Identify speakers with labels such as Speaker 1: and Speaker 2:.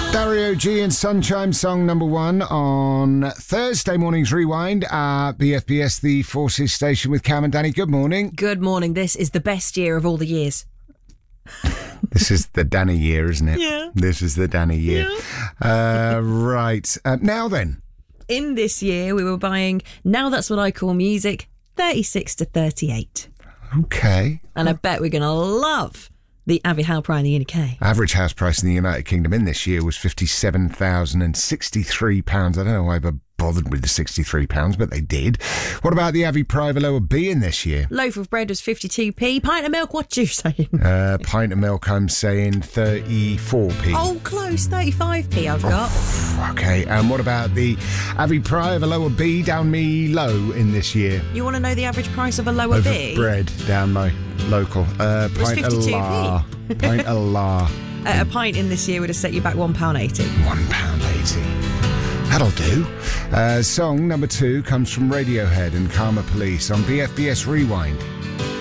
Speaker 1: Dario G and Sunshine Song number 1 on Thursday morning's Rewind at BFBS, the Forces station with Cam and Danny. Good morning.
Speaker 2: Good morning. This is the best year of all the years.
Speaker 1: This is the Danny year, isn't it?
Speaker 2: Yeah.
Speaker 1: This is the Danny year.
Speaker 2: Yeah.
Speaker 1: Right. Now then.
Speaker 2: In this year, we were buying, now that's what I call music, 36 to 38.
Speaker 1: Okay.
Speaker 2: And I bet we're going to love the Avi Howe Prime in the UK.
Speaker 1: Average house price in the United Kingdom in this year was £57,063. I don't know why I bothered with the £63, but they did. What about the Avi Private Lower B in this year?
Speaker 2: Loaf of bread was 52p. Pint of milk, what you saying?
Speaker 1: Pint of milk, I'm saying 34p.
Speaker 2: Oh, close, 35p I've got.
Speaker 1: Okay, and what about the Avi Private Lower B down me low in this year?
Speaker 2: You want to know the average price of a lower
Speaker 1: Of
Speaker 2: B?
Speaker 1: bread down my local. Pint of
Speaker 2: 52p.
Speaker 1: la. Pint of la.
Speaker 2: A pint in this year would have set you back £1.80.
Speaker 1: £1.80. That'll do. Song number 2 comes from Radiohead and Karma Police on BFBS Rewind.